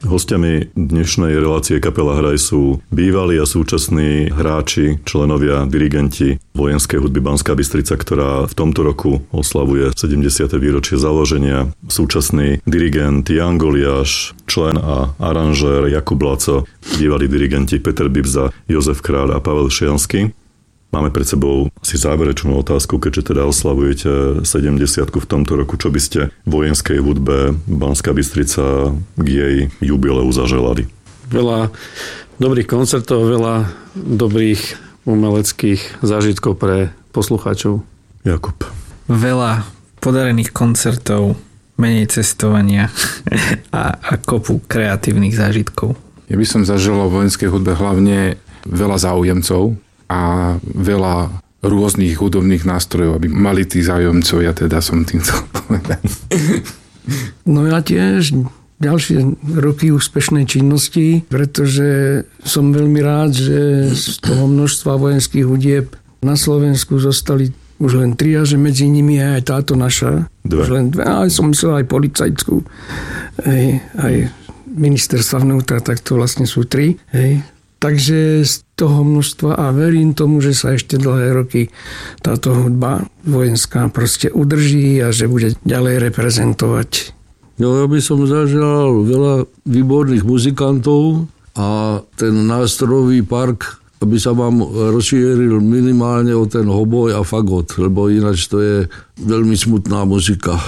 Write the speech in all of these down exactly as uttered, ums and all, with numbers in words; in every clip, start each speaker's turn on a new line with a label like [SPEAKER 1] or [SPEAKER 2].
[SPEAKER 1] Hostiami dnešnej relácie Kapela Hraj sú bývalí a súčasní hráči, členovia, dirigenti Vojenskej hudby Banská Bystrica, ktorá v tomto roku oslavuje sedemdesiate výročie založenia. Súčasný dirigent Jan Goliáš, člen a aranžér Jakub Laco, bývalí dirigenti Peter Bibza, Jozef Kráľ a Pavel Šiansky. Máme pred sebou asi záverečnú otázku, keďže teda oslavujete sedemdesiatku v tomto roku. Čo by ste vojenskej hudbe Banská Bystrica k jej jubileu zaželali?
[SPEAKER 2] Veľa dobrých koncertov, veľa dobrých umeleckých zážitkov pre poslucháčov.
[SPEAKER 1] Jakub.
[SPEAKER 3] Veľa podarených koncertov, menej cestovania a, a kopu kreatívnych zážitkov.
[SPEAKER 4] Ja by som zaželal vojenskej hudbe hlavne veľa záujemcov a veľa rôznych hudobných nástrojov, aby mali tí záujemcov, ja teda som tým chcel povedať.
[SPEAKER 5] No ja tiež ďalšie roky úspešnej činnosti, pretože som veľmi rád, že z toho množstva vojenských hudieb na Slovensku zostali už len tri a že medzi nimi je aj táto naša.
[SPEAKER 1] Dve.
[SPEAKER 5] Už len dve. A som myslel aj policajtskú. Hej, aj ministerstva vnútra, tak to vlastne sú tri. Hej. Takže z toho množstva a verím tomu, že sa ešte dlhé roky táto hudba vojenská proste udrží a že bude ďalej reprezentovať.
[SPEAKER 6] No ja by som zažil veľa výborných muzikantov a ten nástrojový park, aby sa vám rozšíril minimálne o ten hoboj a fagot, lebo ináč to je veľmi smutná muzika.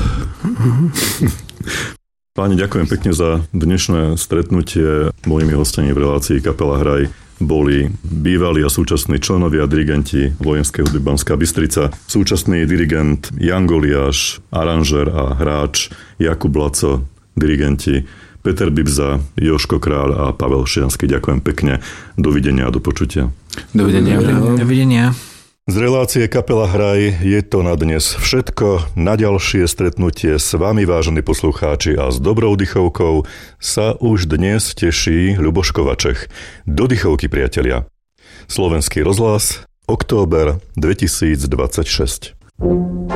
[SPEAKER 1] Páni, ďakujem pekne za dnešné stretnutie. Mojimi hostiami v relácii Kapela Hraj boli bývalí a súčasní členovia dirigenti Vojenskej hudby Banská Bystrica, súčasný dirigent Jan Goliáš, aranžér a hráč Jakub Laco, dirigenti Peter Bibza, Jožko Kráľ a Pavel Šiansky. Ďakujem pekne. Dovidenia a do počutia.
[SPEAKER 4] Dovidenia.
[SPEAKER 3] Dovidenia.
[SPEAKER 1] Z relácie Kapela Hraj je to na dnes všetko. Na ďalšie stretnutie s vami, vážení poslucháči, a s dobrou dychovkou sa už dnes teší Ľuboš Kovačech. Do dychovky, priatelia. Slovenský rozhlas, október dvetisícdvadsaťšesť.